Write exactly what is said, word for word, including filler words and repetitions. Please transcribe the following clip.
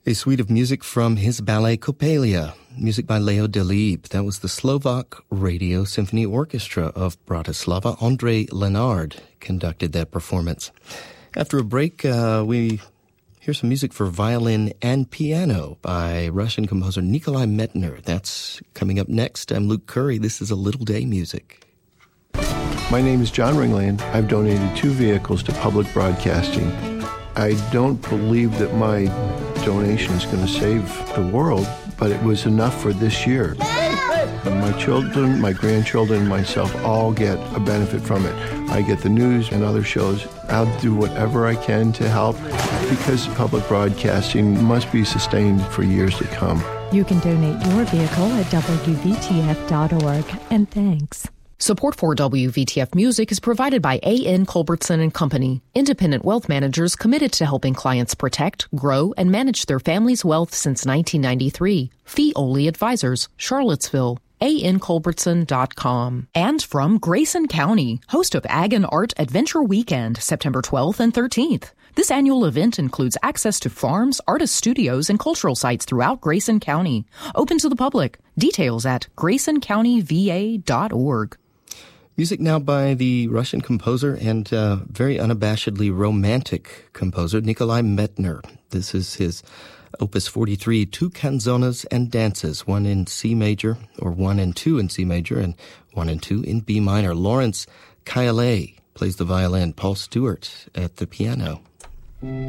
A suite of music from his ballet Coppelia, music by Leo Delibes. That was the Slovak Radio Symphony Orchestra of Bratislava. André Lenard conducted that performance. After a break, uh, we hear some music for violin and piano by Russian composer Nikolai Medtner. That's coming up next. I'm Luke Curry. This is A Little Day Music. My name is John Ringland. I've donated two vehicles to public broadcasting. I don't believe that my donation is going to save the world, but it was enough for this year. My children, my grandchildren, myself all get a benefit from it. I get the news and other shows. I'll do whatever I can to help because public broadcasting must be sustained for years to come. You can donate your vehicle at W V T F dot org, and thanks. Support for W V T F Music is provided by A N Culbertson and Company, independent wealth managers committed to helping clients protect, grow, and manage their family's wealth since nineteen ninety-three. Fee-only advisors, Charlottesville. A N Culbertson dot com. And from Grayson County, host of Ag and Art Adventure Weekend, September twelfth and thirteenth. This annual event includes access to farms, artist studios, and cultural sites throughout Grayson County. Open to the public. Details at grayson county v a dot org. Music now by the Russian composer and uh, very unabashedly romantic composer Nikolai Medtner. This is his Opus forty-three, two canzonas and dances, one in C major, or one and two in C major, and one and two in B minor. Lawrence Kaillet plays the violin, Paul Stewart at the piano.